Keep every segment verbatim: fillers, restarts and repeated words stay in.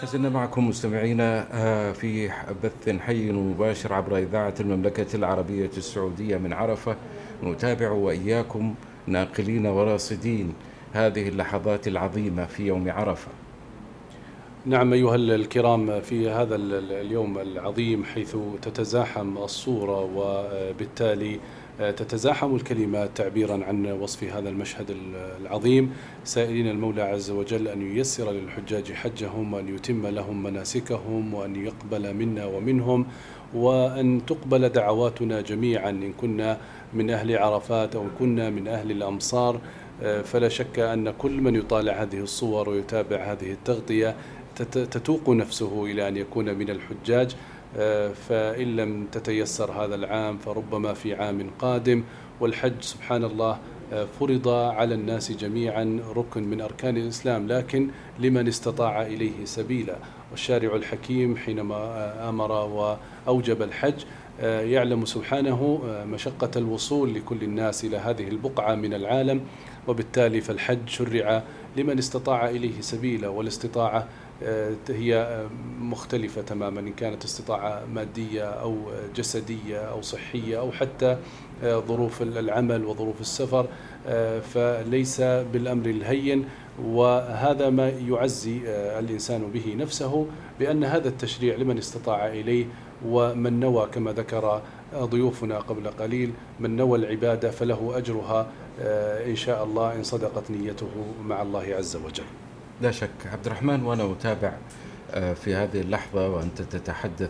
زلنا معكم مستمعينا في بث حي ومباشر عبر إذاعة المملكة العربية السعودية من عرفة، نتابع وإياكم ناقلين وراصدين هذه اللحظات العظيمة في يوم عرفة. نعم أيها الكرام، في هذا اليوم العظيم حيث تتزاحم الصورة وبالتالي تتزاحم الكلمات تعبيرا عن وصف هذا المشهد العظيم، سائلين المولى عز وجل أن ييسر للحجاج حجهم وأن يتم لهم مناسكهم وأن يقبل منا ومنهم، وأن تقبل دعواتنا جميعا إن كنا من أهل عرفات أو كنا من أهل الأمصار. فلا شك أن كل من يطالع هذه الصور ويتابع هذه التغطية تتوق نفسه إلى أن يكون من الحجاج، فإن لم تتيسر هذا العام فربما في عام قادم. والحج سبحان الله فرض على الناس جميعا ركن من أركان الإسلام، لكن لمن استطاع إليه سبيلا. والشارع الحكيم حينما أمر وأوجب الحج يعلم سبحانه مشقة الوصول لكل الناس إلى هذه البقعة من العالم، وبالتالي فالحج شرع لمن استطاع إليه سبيلا. والاستطاعة هي مختلفة تماما، إن كانت استطاعة مادية أو جسدية أو صحية أو حتى ظروف العمل وظروف السفر، فليس بالأمر الهين. وهذا ما يعزي الإنسان به نفسه بأن هذا التشريع لمن استطاع إليه، ومن نوى كما ذكر ضيوفنا قبل قليل من نوى العبادة فله أجرها إن شاء الله إن صدقت نيته مع الله عز وجل. لا شك عبد الرحمن، وأنا أتابع في هذه اللحظة وأنت تتحدث،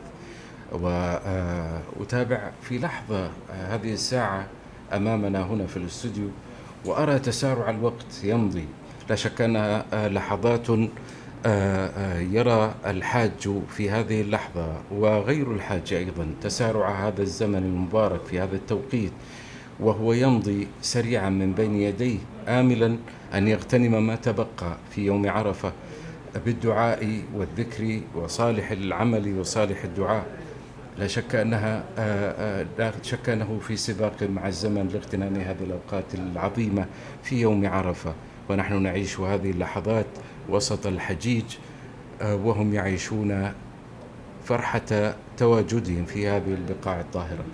وأتابع في لحظة هذه الساعة أمامنا هنا في الاستوديو، وأرى تسارع الوقت يمضي. لا شك أنها لحظات يرى الحاج في هذه اللحظة وغير الحاج أيضا تسارع هذا الزمن المبارك في هذا التوقيت، وهو يمضي سريعا من بين يديه آملا أن يغتنم ما تبقى في يوم عرفة بالدعاء والذكر وصالح العمل وصالح الدعاء. لا شك أنها لا شك أنه في سباق مع الزمن لاغتنام هذه الأوقات العظيمة في يوم عرفة، ونحن نعيش هذه اللحظات وسط الحجيج وهم يعيشون فرحة تواجدهم في هذه البقاع الطاهرة.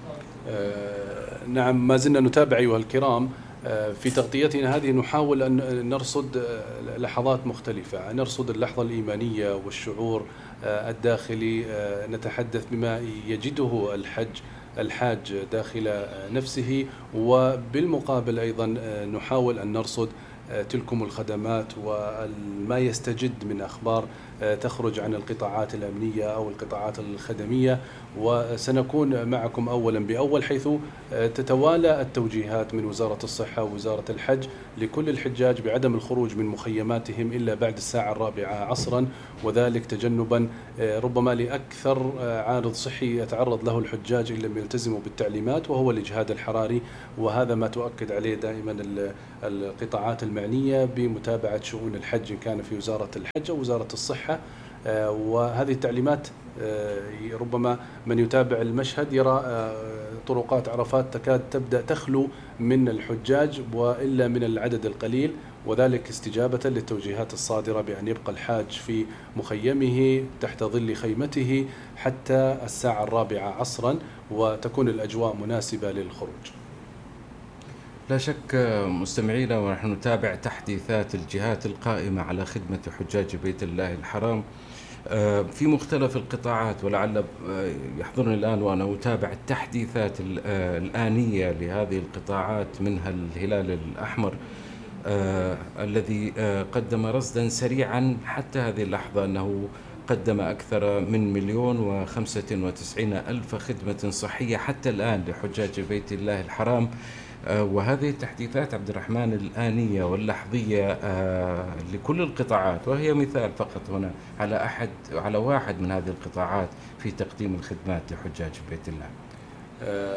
نعم، ما زلنا نتابع أيها الكرام في تغطيتنا هذه، نحاول أن نرصد لحظات مختلفة، نرصد اللحظة الإيمانية والشعور الداخلي، نتحدث بما يجده الحج الحاج داخل نفسه، وبالمقابل أيضا نحاول أن نرصد تلكم الخدمات وما يستجد من أخبار تخرج عن القطاعات الأمنية أو القطاعات الخدمية. وسنكون معكم أولا بأول، حيث تتوالى التوجيهات من وزارة الصحة ووزارة الحج لكل الحجاج بعدم الخروج من مخيماتهم إلا بعد الساعة الرابعة عصرا، وذلك تجنبا ربما لأكثر عارض صحي يتعرض له الحجاج إن لم يلتزموا بالتعليمات، وهو الإجهاد الحراري. وهذا ما تؤكد عليه دائما القطاعات المعنية بمتابعة شؤون الحج، إن كان في وزارة الحج أو وزارة الصحة. وهذه التعليمات ربما من يتابع المشهد يرى طرقات عرفات تكاد تبدأ تخلو من الحجاج وإلا من العدد القليل، وذلك استجابة للتوجيهات الصادرة بأن يبقى الحاج في مخيمه تحت ظل خيمته حتى الساعة الرابعة عصرا، وتكون الأجواء مناسبة للخروج. لا شك مستمعينا، ونحن نتابع تحديثات الجهات القائمة على خدمة حجاج بيت الله الحرام في مختلف القطاعات، ولعل يحضرني الآن وأنا أتابع التحديثات الآنية لهذه القطاعات، منها الهلال الأحمر الذي قدم رصدا سريعا حتى هذه اللحظة أنه قدم أكثر من مليون وخمسة وتسعين ألف خدمة صحية حتى الآن لحجاج بيت الله الحرام. وهذه التحديثات عبد الرحمن الآنية واللحظية لكل القطاعات، وهي مثال فقط هنا على أحد على واحد من هذه القطاعات في تقديم الخدمات لحجاج بيت الله.